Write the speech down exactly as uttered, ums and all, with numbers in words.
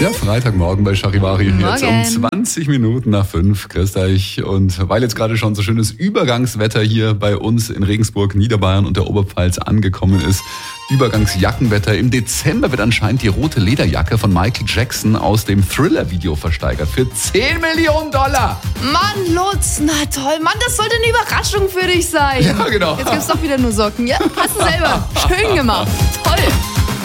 Ja, Freitagmorgen bei Charivari. Jetzt um Morgen. zwanzig Minuten nach fünf. Grüßt euch. Und weil jetzt gerade schon so schönes Übergangswetter hier bei uns in Regensburg, Niederbayern und der Oberpfalz angekommen ist, Übergangsjackenwetter. Im Dezember wird anscheinend die rote Lederjacke von Michael Jackson aus dem Thriller-Video versteigert. Für zehn Millionen Dollar. Mann, Lutz, na toll. Mann, das sollte eine Überraschung für dich sein. Ja, genau. Jetzt gibt's doch wieder nur Socken. Ja, hast du selber. Schön gemacht. Toll.